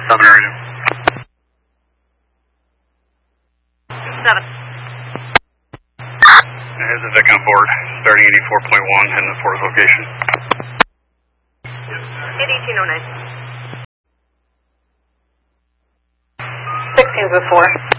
7 area. 7. Here's the Vic on board, starting 84.1, heading to Forest location. At 1809. 16 before.